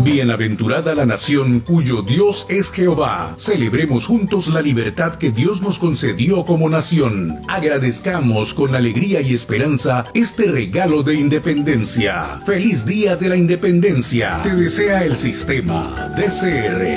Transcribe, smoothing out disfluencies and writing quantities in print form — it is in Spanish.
Bienaventurada la nación cuyo Dios es Jehová. Celebremos juntos la libertad que Dios nos concedió como nación. Agradezcamos con alegría y esperanza este regalo de independencia. ¡Feliz Día de la Independencia! Te desea el sistema DCR.